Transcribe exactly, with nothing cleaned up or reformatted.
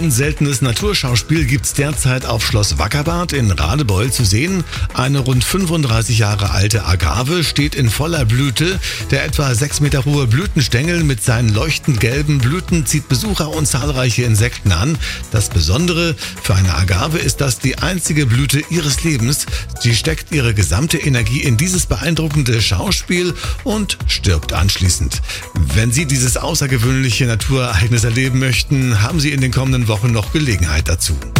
Ein seltenes Naturschauspiel gibt's derzeit auf Schloss Wackerbarth in Radebeul zu sehen. Eine rund fünfunddreißig Jahre alte Agave steht in voller Blüte. Der etwa sechs Meter hohe Blütenstängel mit seinen leuchtend gelben Blüten zieht Besucher und zahlreiche Insekten an. Das Besondere für eine Agave ist, dass die einzige Blüte ihres Lebens. Sie steckt ihre gesamte Energie in dieses beeindruckende Schauspiel und stirbt anschließend. Wenn Sie dieses außergewöhnliche Naturereignis erleben möchten, haben Sie in den kommenden Wochen noch Gelegenheit dazu.